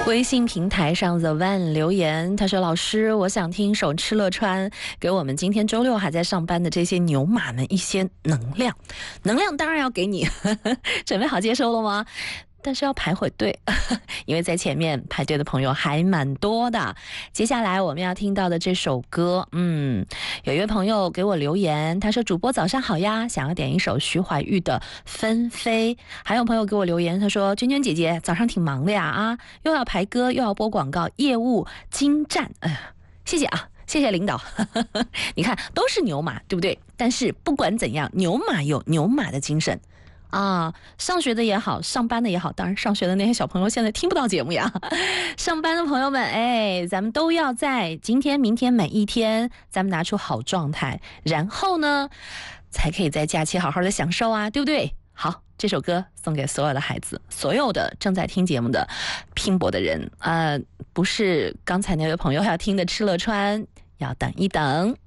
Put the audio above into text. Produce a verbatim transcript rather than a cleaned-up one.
微信平台上 The Van 留言，他说：“老师，我想听首吃乐川，给我们今天周六还在上班的这些牛马们一些能量。能量当然要给你，呵呵，准备好接收了吗？”但是要排会队，因为在前面排队的朋友还蛮多的。接下来我们要听到的这首歌，嗯，有一位朋友给我留言，他说：“主播早上好呀，想要点一首徐怀钰的《纷飞》。”还有朋友给我留言，他说：“娟娟姐姐早上挺忙的呀，啊，又要排歌，又要播广告，业务精湛。”哎呀，谢谢啊。谢谢领导，你看都是牛马，对不对？但是不管怎样，牛马有牛马的精神。啊，上学的也好，上班的也好，当然上学的那些小朋友现在听不到节目呀。上班的朋友们，哎，咱们都要在今天、明天每一天，咱们拿出好状态，然后呢，才可以在假期好好的享受啊，对不对？好，这首歌送给所有的孩子，所有的正在听节目的拼搏的人，呃，不是刚才那位朋友要听的吃乐川，要等一等。